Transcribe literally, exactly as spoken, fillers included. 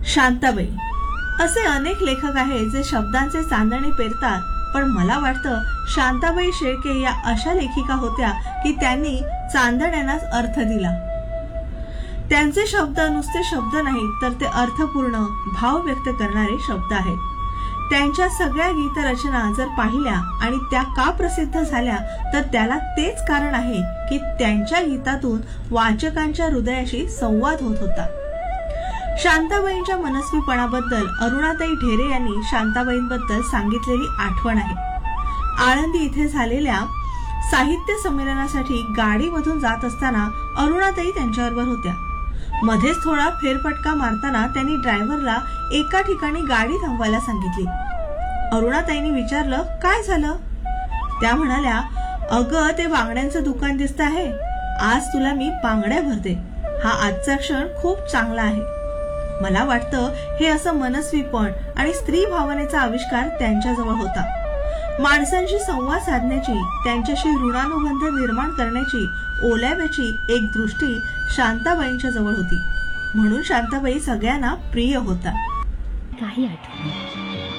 शांताबाई असे अनेक लेखक आहेत जे शब्दांचे चांदणे पेरतात, पण मला वाटतं शांताबाई शेळके या अशा लेखिका होत्या की त्यांनी चांदण्यांनाच अर्थ दिला. त्यांचे शब्द नुसते शब्द नाहीत, तर ते अर्थपूर्ण, भाव व्यक्त करणारे शब्द आहेत. त्यांच्या सगळ्या गीतरचना जर पाहिल्या आणि त्या का प्रसिद्ध झाल्या, तर त्याला तेच कारण आहे की त्यांच्या गीतातून वाचकांच्या हृदयाशी संवाद होत होता. शांताबाईंच्या मनस्वीपणाबद्दल अरुणाताई ढेरे यांनी शांताबाईंबद्दल सांगितलेली आठवण आहे. आळंदी इथे झालेल्या साहित्य संमेलनासाठी गाडीमधून जात असताना अरुणाताई त्यांच्याबरोबर होत्या. मध्येच थोडा फेरफटका मारताना त्यांनी ड्रायव्हरला एका ठिकाणी गाडी थांबवायला सांगितली. अरुणाताईंनी विचारलं, काय झालं? त्या म्हणाल्या, अगं ते बांगड्यांचं दुकान दिसत आहे, आज तुला मी बांगड्या भरते. हा आजचा क्षण खूप चांगला आहे. मला वाटतं हे असं मनस्वीपण आणि स्त्री भावनेचा आविष्कार त्यांच्याजवळ होता. माणसांशी संवाद साधण्याची, त्यांच्याशी ऋणानुबंध निर्माण करण्याची, ओलाव्याची एक दृष्टी शांताबाईंच्या जवळ होती. म्हणून शांताबाई सगळ्यांना प्रिय होता. काही आठवणी